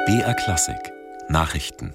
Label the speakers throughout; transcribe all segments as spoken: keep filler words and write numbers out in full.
Speaker 1: B R Klassik Nachrichten.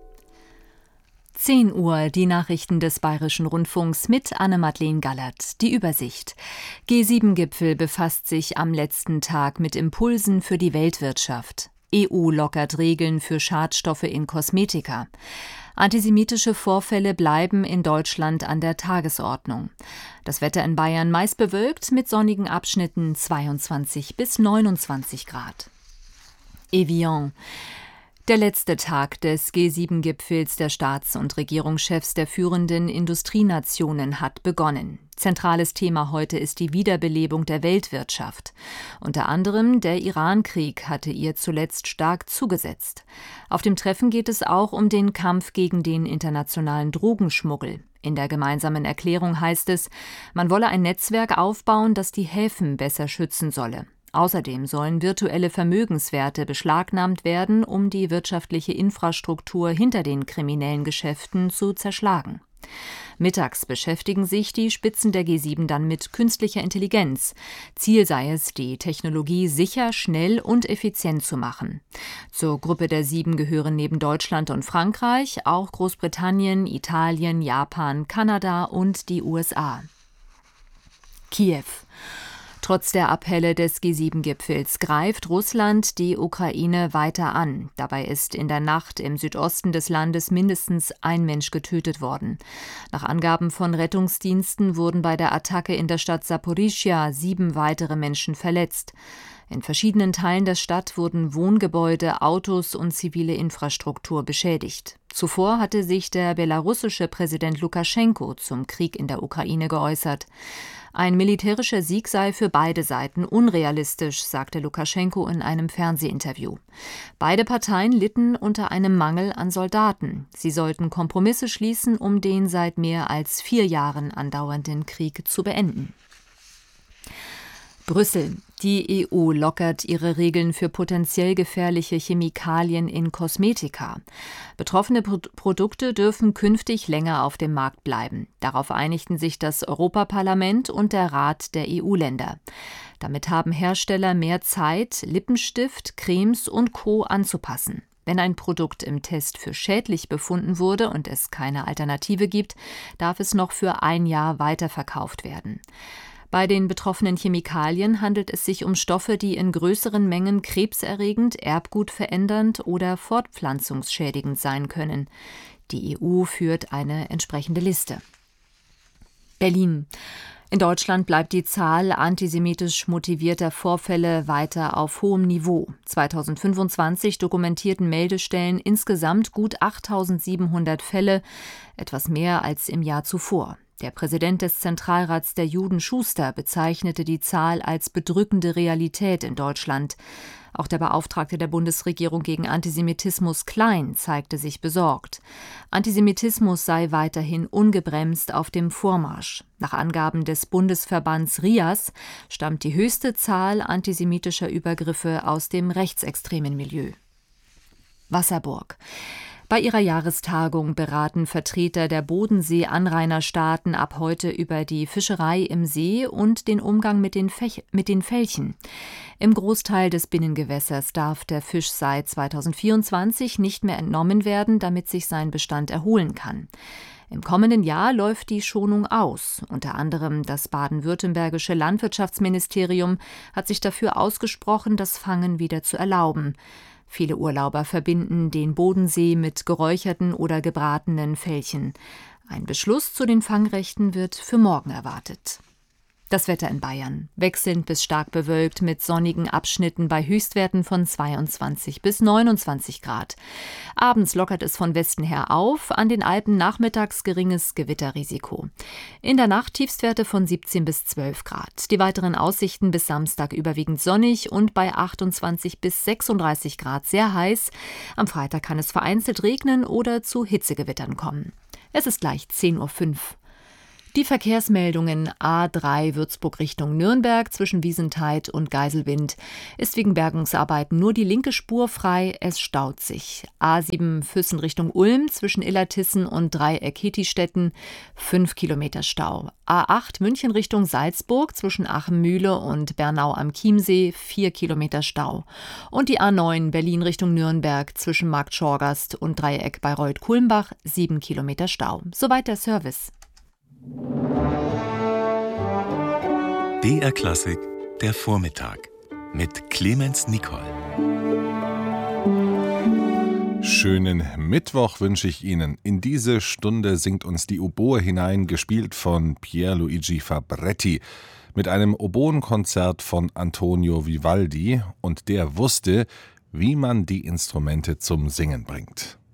Speaker 2: zehn Uhr, die Nachrichten des Bayerischen Rundfunks mit Anne-Madeleine Gallert. Die Übersicht. G sieben Gipfel befasst sich am letzten Tag mit Impulsen für die Weltwirtschaft. E U lockert Regeln für Schadstoffe in Kosmetika. Antisemitische Vorfälle bleiben in Deutschland an der Tagesordnung. Das Wetter in Bayern meist bewölkt mit sonnigen Abschnitten zweiundzwanzig bis neunundzwanzig Grad. Evian. Der letzte Tag des G sieben Gipfels der Staats- und Regierungschefs der führenden Industrienationen hat begonnen. Zentrales Thema heute ist die Wiederbelebung der Weltwirtschaft. Unter anderem der Iran-Krieg hatte ihr zuletzt stark zugesetzt. Auf dem Treffen geht es auch um den Kampf gegen den internationalen Drogenschmuggel. In der gemeinsamen Erklärung heißt es, man wolle ein Netzwerk aufbauen, das die Häfen besser schützen solle. Außerdem sollen virtuelle Vermögenswerte beschlagnahmt werden, um die wirtschaftliche Infrastruktur hinter den kriminellen Geschäften zu zerschlagen. Mittags beschäftigen sich die Spitzen der G sieben dann mit künstlicher Intelligenz. Ziel sei es, die Technologie sicher, schnell und effizient zu machen. Zur Gruppe der Sieben gehören neben Deutschland und Frankreich auch Großbritannien, Italien, Japan, Kanada und die U S A. Kiew. Trotz der Appelle des G sieben Gipfels greift Russland die Ukraine weiter an. Dabei ist in der Nacht im Südosten des Landes mindestens ein Mensch getötet worden. Nach Angaben von Rettungsdiensten wurden bei der Attacke in der Stadt Saporischschja sieben weitere Menschen verletzt. In verschiedenen Teilen der Stadt wurden Wohngebäude, Autos und zivile Infrastruktur beschädigt. Zuvor hatte sich der belarussische Präsident Lukaschenko zum Krieg in der Ukraine geäußert. Ein militärischer Sieg sei für beide Seiten unrealistisch, sagte Lukaschenko in einem Fernsehinterview. Beide Parteien litten unter einem Mangel an Soldaten. Sie sollten Kompromisse schließen, um den seit mehr als vier Jahren andauernden Krieg zu beenden. Brüssel. Die E U lockert ihre Regeln für potenziell gefährliche Chemikalien in Kosmetika. Betroffene Pro- Produkte dürfen künftig länger auf dem Markt bleiben. Darauf einigten sich das Europaparlament und der Rat der E U-Länder. Damit haben Hersteller mehr Zeit, Lippenstift, Cremes und Co. anzupassen. Wenn ein Produkt im Test für schädlich befunden wurde und es keine Alternative gibt, darf es noch für ein Jahr weiterverkauft werden. Bei den betroffenen Chemikalien handelt es sich um Stoffe, die in größeren Mengen krebserregend, erbgutverändernd oder fortpflanzungsschädigend sein können. Die E U führt eine entsprechende Liste. Berlin. In Deutschland bleibt die Zahl antisemitisch motivierter Vorfälle weiter auf hohem Niveau. zweitausendfünfundzwanzig dokumentierten Meldestellen insgesamt gut achttausendsiebenhundert Fälle, etwas mehr als im Jahr zuvor. Der Präsident des Zentralrats der Juden, Schuster, bezeichnete die Zahl als bedrückende Realität in Deutschland. Auch der Beauftragte der Bundesregierung gegen Antisemitismus, Klein, zeigte sich besorgt. Antisemitismus sei weiterhin ungebremst auf dem Vormarsch. Nach Angaben des Bundesverbands RIAS stammt die höchste Zahl antisemitischer Übergriffe aus dem rechtsextremen Milieu. Wasserburg. Bei ihrer Jahrestagung beraten Vertreter der Bodensee-Anrainerstaaten ab heute über die Fischerei im See und den Umgang mit den, Fech- mit den Felchen. Im Großteil des Binnengewässers darf der Fisch seit zweitausendvierundzwanzig nicht mehr entnommen werden, damit sich sein Bestand erholen kann. Im kommenden Jahr läuft die Schonung aus. Unter anderem das baden-württembergische Landwirtschaftsministerium hat sich dafür ausgesprochen, das Fangen wieder zu erlauben. Viele Urlauber verbinden den Bodensee mit geräucherten oder gebratenen Felchen. Ein Beschluss zu den Fangrechten wird für morgen erwartet. Das Wetter in Bayern. Wechselnd bis stark bewölkt mit sonnigen Abschnitten bei Höchstwerten von zweiundzwanzig bis neunundzwanzig Grad. Abends lockert es von Westen her auf, an den Alpen nachmittags geringes Gewitterrisiko. In der Nacht Tiefstwerte von siebzehn bis zwölf Grad. Die weiteren Aussichten bis Samstag überwiegend sonnig und bei achtundzwanzig bis sechsunddreißig Grad sehr heiß. Am Freitag kann es vereinzelt regnen oder zu Hitzegewittern kommen. Es ist gleich zehn Uhr fünf. Die Verkehrsmeldungen: A drei Würzburg Richtung Nürnberg zwischen Wiesenthal und Geiselwind ist wegen Bergungsarbeiten nur die linke Spur frei, es staut sich. A sieben Füssen Richtung Ulm zwischen Illertissen und Dreieck Hetistetten fünf Kilometer Stau. A acht München Richtung Salzburg zwischen Achemmühle und Bernau am Chiemsee vier Kilometer Stau. Und die A neun Berlin Richtung Nürnberg zwischen Markt Schorgast und Dreieck Bayreuth-Kulmbach sieben Kilometer Stau. Soweit der Service.
Speaker 1: D R Klassik, der Vormittag mit Clemens Nicol.
Speaker 3: Schönen Mittwoch wünsche ich Ihnen. In diese Stunde singt uns die Oboe hinein, gespielt von Pierluigi Fabretti, mit einem Oboenkonzert von Antonio Vivaldi, und der wusste, wie man die Instrumente zum Singen bringt.